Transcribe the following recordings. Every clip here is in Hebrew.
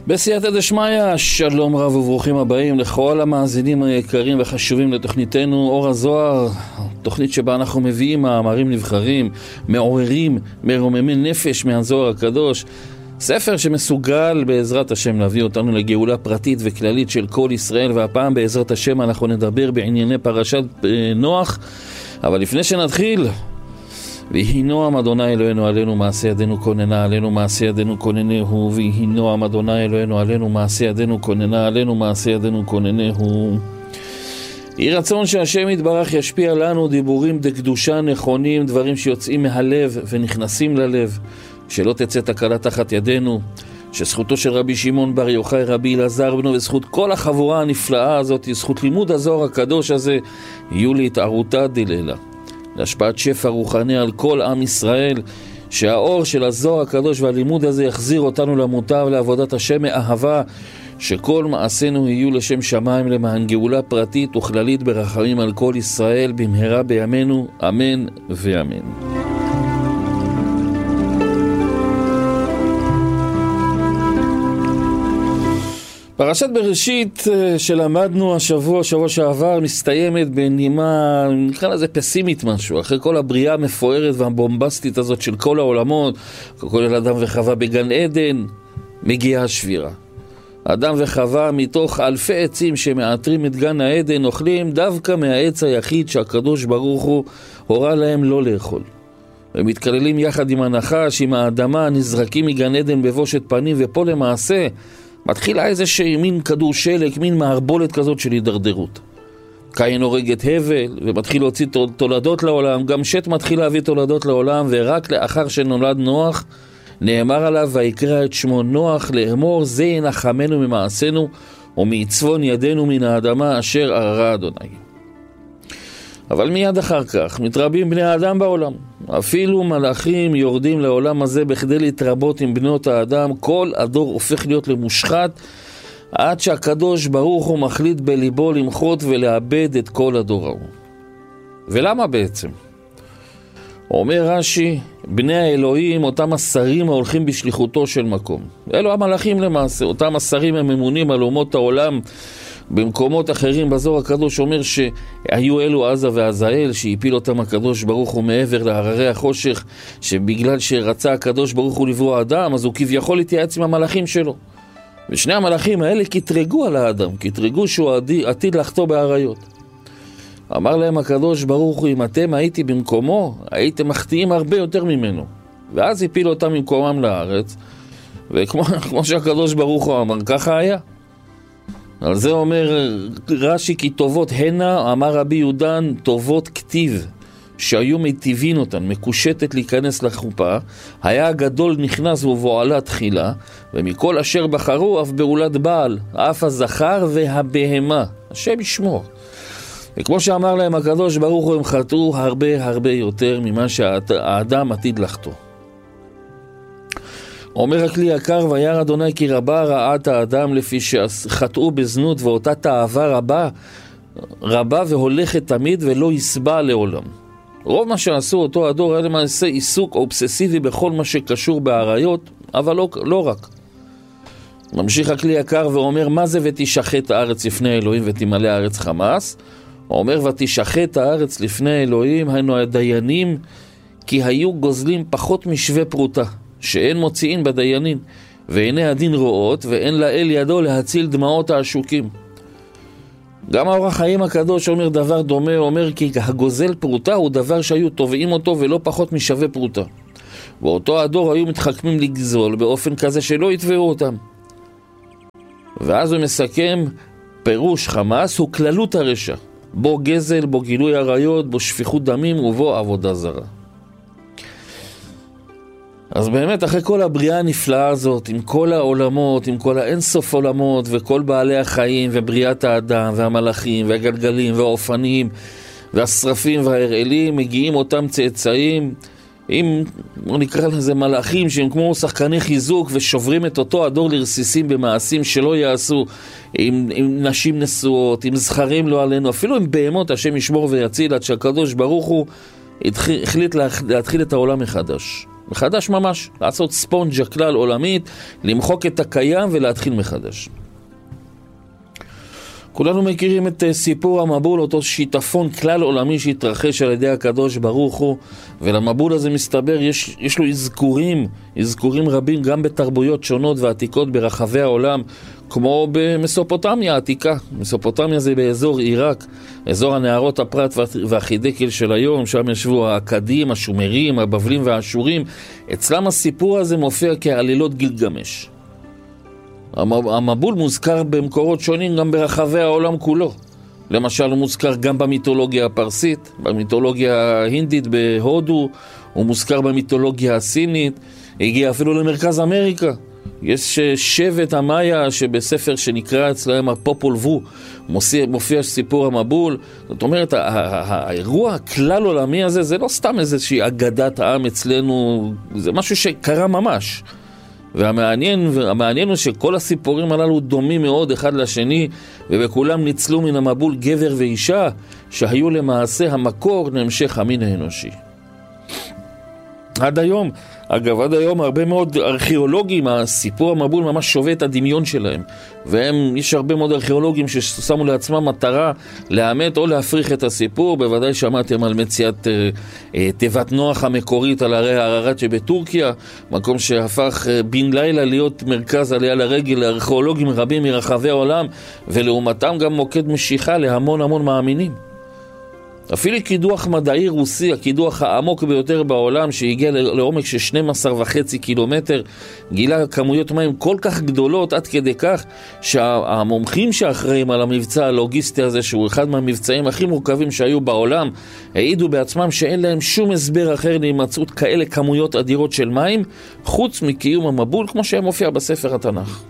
בסייעתא דשמיא, שלום רב וברוכים הבאים לכל המאזינים היקרים וחשובים לתוכניתנו אור הזוהר, תוכנית שבה אנחנו מביאים מאמרים נבחרים, מעוררים, מרוממי נפש מהזוהר הקדוש, ספר שמסוגל בעזרת השם להביא אותנו לגאולה פרטית וכללית של כל ישראל, והפעם בעזרת השם אנחנו נדבר בענייני פרשת נוח. אבל לפני שנתחיל, ויהי נועם אדוני אלוהינו עלינו מעשה ידינו כוננה עלינו מעשה ידינו כוננהו, ויהי נועם אדוני אלוהינו עלינו מעשה ידינו כוננה עלינו מעשה ידינו כוננהו. יהי רצון שהשם יתברך ישפיע לנו דיבורים דקדושה נכונים, דברים שיוצאים מהלב ונכנסים ללב, שלא תצא תקלה תחת ידינו, שזכותו של רבי שמעון בר יוחאי, רבי אלעזר בנו, וזכות כל החבורה הנפלאה הזאת, זכות לימוד הזוהר הקדוש הזה, יהיו להתערותא דלילה, להשפעת שפע רוחני על כל עם ישראל, שהאור של הזוהר הקדוש והלימוד הזה יחזיר אותנו למוטב, לעבודת השם מאהבה, שכל מעשינו יהיו לשם שמיים, למען גאולה פרטית וכללית ברחמים על כל ישראל במהרה בימינו, אמן ואמן. פרשת בראשית שלמדנו שבוע שעבר מסתיימת בנימה, נקרא לזה פסימית משהו, אחרי כל הבריאה המפוארת והבומבסטית הזאת של כל העולמות, כל אדם וחווה בגן עדן, מגיעה השבירה. אדם וחווה מתוך אלפי עצים שמאתרים את גן העדן, אוכלים דווקא מהעץ היחיד שהקדוש ברוך הוא הורה להם לא לאכול. ומתקללים יחד עם הנחש, עם האדמה, נזרקים מגן עדן בבושת פנים, ופה למעשה מתחילה איזושהי מין כדור שלג, מין מערבולת כזאת של הידרדרות. קין הורג את הבל ומתחיל להוציא תולדות לעולם, גם שת מתחיל להביא תולדות לעולם, ורק לאחר שנולד נוח נאמר עליו ויקרא את שמו נוח, לאמור זה ינחמנו ממעשינו ומיצבון ידינו מן האדמה אשר אררה אדוני. אבל מיד אחר כך מתרבים בני האדם בעולם, אפילו מלאכים יורדים לעולם הזה בכדי להתרבות עם בנות האדם, כל הדור הופך להיות למושחת, עד שהקדוש ברוך הוא מחליט בליבו למחות ולאבד את כל הדור ההוא. ולמה בעצם? אומר רש"י, בני האלוהים, אותם השרים ההולכים בשליחותו של מקום. אלו המלאכים למעשה, אותם השרים הממונים על אומות העולם, במקומות אחרים בזוהר הקדוש אומר שהיו אלו עזה ועזאל, שהפיל אותם הקדוש ברוך הוא מעבר להררי החושך, שבגלל שרצה הקדוש ברוך הוא לברוא אדם, אז הוא כביכול להתייעץ עם המלאכים שלו. ושני המלאכים האלה כתרגו על האדם, כתרגו שהוא עתיד לחטוא בעריות. אמר להם הקדוש ברוך הוא, אם אתם הייתי במקומו, הייתם מחטיאים הרבה יותר ממנו. ואז הפיל אותם ממקומם לארץ, וכמו שהקדוש ברוך הוא אמר, ככה היה. על זה אומר רש"י, כי טובות הנה, אמר רבי יהודן, טובות כתיב, שהיו מטיבין אותן, מקושטת להיכנס לחופה, היה הגדול נכנס ובועלה תחילה, ומכל אשר בחרו אף בעולת בעל, אף הזכר והבהמה, השם ישמור. וכמו שאמר להם הקדוש ברוך הוא, הם חטאו הרבה יותר ממה שהאדם עתיד לחטוא. אומר הכלי יקר, וירא אדוני כי רבה רעת האדם, לפי שחטאו בזנות, ואותה תאווה רבה והולכת תמיד ולא יסבע לעולם. רוב מה שעשו אותו הדור היה למעשה עיסוק אובססיבי בכל מה שקשור בעריות, אבל לא רק. ממשיך הכלי יקר ואומר, מה זה ותשחט הארץ לפני אלוהים ותמלא הארץ חמאס? הוא אומר, ותשחט הארץ לפני אלוהים, היינו הדיינים, כי היו גוזלים פחות משווה פרוטה, שאין מוציאים בדיינים, ועיני הדין רואות, ואין לאל ידו להציל דמעות העשוקים. גם האור החיים הקדוש אומר דבר דומה, אומר כי הגוזל פרוטה הוא דבר שהיו תובעים אותו ולא פחות משווה פרוטה. ואותו הדור היו מתחכמים לגזול באופן כזה שלא יתבעו אותם. ואז הוא מסכם, פירוש חמאס הוא כללות הרשע, בו גזל, בו גילוי עריות, בו שפיכות דמים ובו עבודה זרה. אז באמת אחרי כל הבריאה הנפלאה הזאת, עם כל העולמות, עם כל האינסוף עולמות וכל בעלי החיים ובריאת האדם והמלאכים והגלגלים והאופנים והשרפים וההראלים, מגיעים אותם צאצאים עם, נקרא לזה מלאכים שהם כמו שחקני חיזוק ושוברים את אותו הדור לרסיסים במעשים שלא יעשו, עם נשים נשואות, עם זכרים לא עלינו, אפילו עם בהמות השם ישמור ויציל, עד שהקדוש ברוך הוא החליט להתחיל את העולם מחדש. מחדש ממש, לעשות ספונג'ה כלל עולמית, למחוק את הקיים ולהתחיל מחדש. כולנו מכירים את סיפור המבול, אותו שיטפון כלל עולמי שהתרחש על ידי הקדוש ברוך הוא, ולמבול הזה מסתבר יש לו אזכורים רבים גם בתרבויות שונות ועתיקות ברחבי העולם, כמו במסופוטמיה העתיקה. מסופוטמיה זה באזור עיראק, אזור הנהרות הפרת והחידקל של היום, שם ישבו האכדים, השומרים, הבבלים והאשורים. אצלם הסיפור הזה מופיע כעלילות גילגמש. המבול מוזכר במקורות שונים גם ברחבי העולם כולו. למשל הוא מוזכר גם במיתולוגיה הפרסית, במיתולוגיה ההינדית בהודו, הוא מוזכר במיתולוגיה הסינית, הגיע אפילו למרכז אמריקה. יש שבט המאיה שבספר שנקרא אצלהם הפופול וו, מופיע סיפור המבול. זאת אומרת, האירוע הכלל עולמי הזה זה לא סתם איזושהי אגדת העם אצלנו, זה משהו שקרה ממש. והמעניין הוא שכל הסיפורים הללו דומים מאוד אחד לשני, ובכולם ניצלו מן המבול גבר ואישה שהיו למעשה המקור להמשך המין האנושי. עד היום הרבה מאוד ארכיאולוגים, הסיפור המבול ממש שווה את הדמיון שלהם, יש הרבה מאוד ארכיאולוגים ששמו לעצמם מטרה לאמת או להפריך את הסיפור. בוודאי שמעתם על מציאת תיבת נוח המקורית על הרי הררת שבטורקיה, מקום שהפך בן לילה להיות מרכז עלייה לרגל לארכיאולוגים רבים מרחבי העולם, ולעומתם גם מוקד משיכה להמון מאמינים. אפילו קידוח מדעי רוסי, הקידוח העמוק ביותר בעולם, שהגיע לעומק של 12.5 קילומטר, גילה כמויות מים כל כך גדולות עד כדי כך שהמומחים שאחראים על המבצע הלוגיסטי הזה, שהוא אחד מהמבצעים הכי מורכבים שהיו בעולם, העידו בעצמם שאין להם שום הסבר אחר להימצאות כאלה כמויות אדירות של מים, חוץ מקיום המבול כמו שהיה מופיע בספר התנ"ך.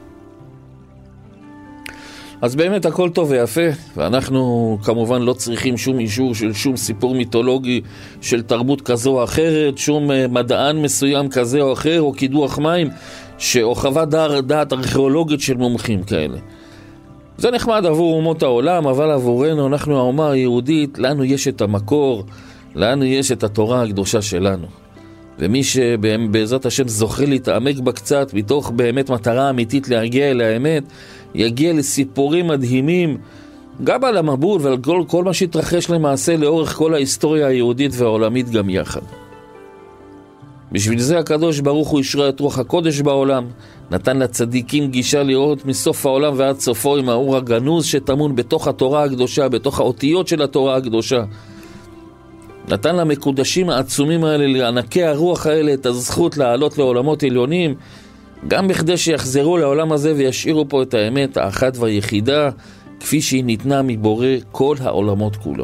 אז באמת הכל טוב ויפה, ואנחנו כמובן לא צריכים שום אישור של שום סיפור מיתולוגי של תרבות כזו או אחרת, שום מדען מסוים כזה או אחר, או קידוח מים, או חוות דעת ארכיאולוגית של מומחים כאלה. זה נחמד עבור אומות העולם, אבל עבורנו, אנחנו האומה היהודית, לנו יש את המקור, לנו יש את התורה הקדושה שלנו. ומי שבעזרת השם זוכה להתעמק בה קצת, מתוך באמת מטרה אמיתית להגיע אל האמת, יגיע לסיפורים מדהימים, גם על המבול ועל כל מה שהתרחש למעשה לאורך כל ההיסטוריה היהודית והעולמית גם יחד. בשביל זה הקדוש ברוך הוא ישרה את רוח הקודש בעולם, נתן לצדיקים גישה לראות מסוף העולם ועד סופו עם האור הגנוז שטמון בתוך התורה הקדושה, בתוך האותיות של התורה הקדושה. נתן למקודשים העצומים האלה, לענקי הרוח האלה, את הזכות לעלות לעולמות עליונים, גם בכדי שיחזרו לעולם הזה וישאירו פה את האמת האחת והיחידה, כפי שהיא ניתנה מבורא כל העולמות כולו.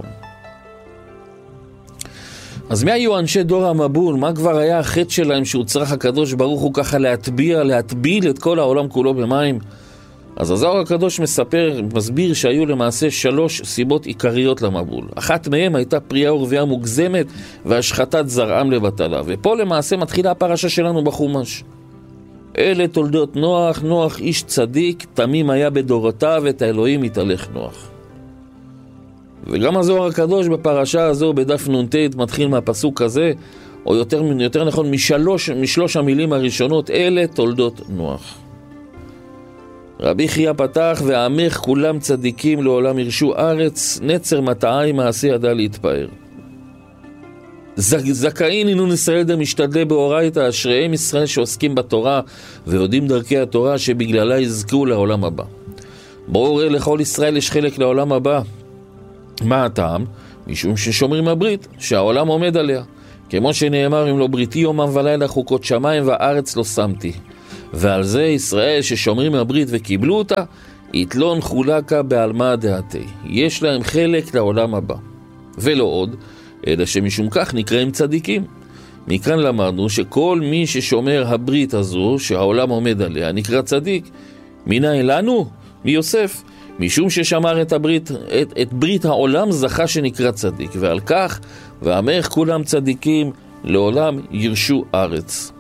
אז מי היו אנשי דור המבול? מה כבר היה החטא שלהם שהוא צריך הקדוש ברוך הוא ככה להטביל את כל העולם כולו במים? אז הזוהר הקדוש מסביר שהיו למעשה 3 סיבות עיקריות למבול. אחת מהם הייתה פריאה ורבייה מוגזמת והשחטת זרעם לבטלה. ופה למעשה מתחילה הפרשה שלנו בחומש. אלה תולדות נוח, נוח איש צדיק, תמים היה בדורותיו, את האלוהים התהלך נוח. וגם הזוהר הקדוש בפרשה הזו בדף נ"ט מתחיל מהפסוק הזה, או יותר נכון משלוש המילים הראשונות, אלה תולדות נוח. רבי חייא פתח, ועמך כולם צדיקים לעולם ירשו ארץ, נצר מטעי מעשה ידע להתפאר. זכאין אינון ישראל דמשתדלי באורייתא, אשריהם ישראל שעוסקים בתורה ויודעים דרכי התורה, שבגללה יזכו לעולם הבא. ברור לכל ישראל יש חלק לעולם הבא. מה הטעם? משום ששומרים הברית שהעולם עומד עליה, כמו שנאמר, אם לא בריתי יומם ולילה חוקות שמיים וארץ לא שמתי. ועל זה ישראל ששומרים הברית וקיבלו אותה, יתלון חולקה בעלמא דעתי, יש להם חלק לעולם הבא. ולא עוד, אלא שמשום כך נקראים צדיקים. מכאן למדנו שכל מי ששומר הברית הזו שהעולם עומד עליה נקרא צדיק. מניין לנו? מיוסף. משום ששמר את ברית העולם זכה שנקרא צדיק, ועל כך ועמך כולם צדיקים לעולם ירשו ארץ.